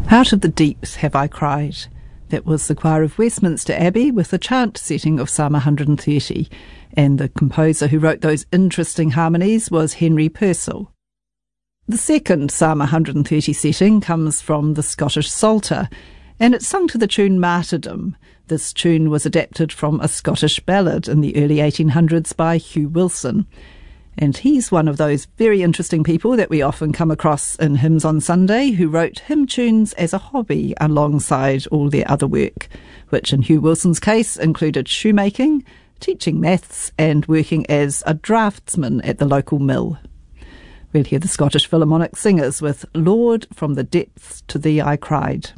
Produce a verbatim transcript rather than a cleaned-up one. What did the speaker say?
Out of the deeps have I cried. That was the choir of Westminster Abbey with the chant setting of Psalm one hundred thirty, and the composer who wrote those interesting harmonies was Henry Purcell. The second Psalm one hundred thirty setting comes from the Scottish Psalter, and it's sung to the tune Martyrdom. This tune was adapted from a Scottish ballad in the early eighteen hundreds by Hugh Wilson. And he's one of those very interesting people that we often come across in Hymns on Sunday who wrote hymn tunes as a hobby alongside all their other work, which in Hugh Wilson's case included shoemaking, teaching maths and working as a draftsman at the local mill. We'll hear the Scottish Philharmonic Singers with Lord, from the Depths to Thee I Cried.